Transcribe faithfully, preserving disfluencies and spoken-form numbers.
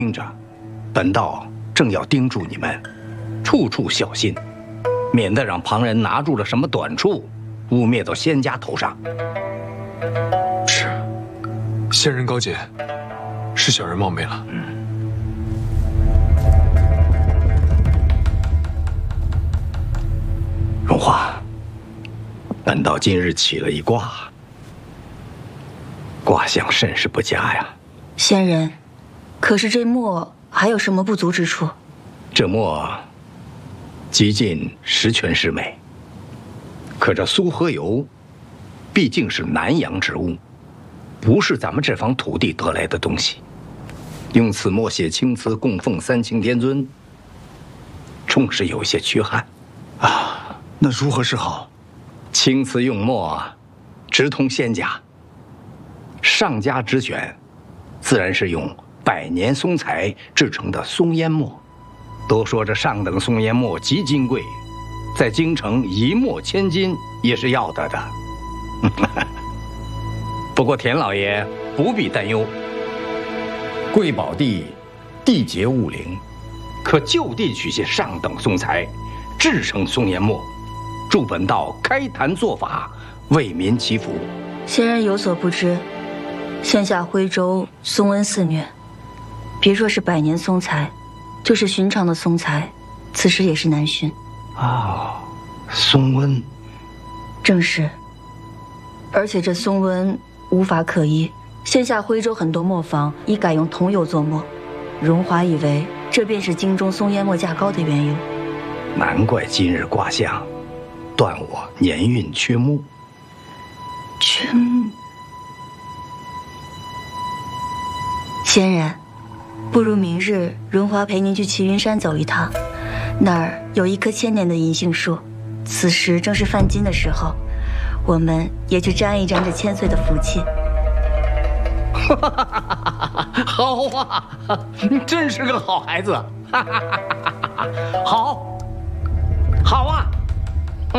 听着，本道正要叮嘱你们，处处小心，免得让旁人拿住了什么短处，污蔑到仙家头上。 是，仙人高见，是小人冒昧了。嗯。 荣华，本道今日起了一卦，卦象甚是不佳呀。 仙人，可是这墨还有什么不足之处？ 这墨极尽十全十美，可这苏合油毕竟是南洋之物，不是咱们这方土地得来的东西。用此墨写青词供奉三清天尊，终是有些缺憾啊。那如何是好？ 青瓷用墨直通仙家，上家之选，自然是用百年松材制成的松烟墨。都说这上等松烟墨极金贵，在京城一墨千金也是要得的。不过田老爷不必担忧，贵宝地地结物灵，可就地取些上等松材，制成松烟墨，助本道开坛做法，为民祈福。 仙人有所不知，现下徽州松瘟肆虐，别说是百年松材，就是寻常的松材，此时也是难寻。 哦，松瘟， 正是。而且这松瘟无法可医，现下徽州很多磨坊已改用桐油做墨。荣华以为这便是京中松烟墨价高的缘由。 难怪今日卦象断我年运缺木。 缺木。仙人，不如明日荣华陪您去齐云山走一趟，那儿有一棵千年的银杏树，此时正是泛金的时候，我们也去沾一沾这千岁的福气。 好啊，真是个好孩子。好，好啊。